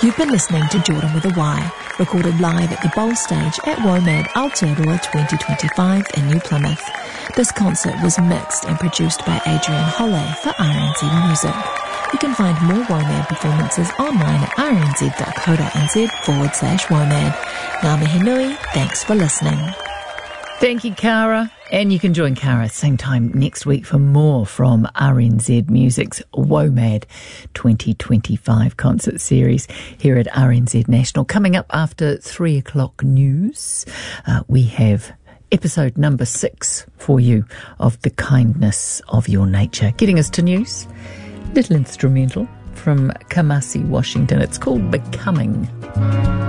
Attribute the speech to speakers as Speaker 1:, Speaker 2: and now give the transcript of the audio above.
Speaker 1: You've been listening to Jordan with a Y, recorded live at the Bowl Stage at WOMAD Aotearoa 2025 in New Plymouth. This concert was mixed and produced by Adrian Holle for RNZ Music. You can find more WOMAD performances online at rnz.co.nz/WOMAD. Ngā mihi nui, thanks for listening.
Speaker 2: Thank you, Cara. And you can join Cara same time next week for more from RNZ Music's WOMAD 2025 concert series here at RNZ National. Coming up after 3 o'clock news, we have episode number 6 for you of The Kindness of Your Nature. Getting us to news, little instrumental from Kamasi Washington. It's called Becoming.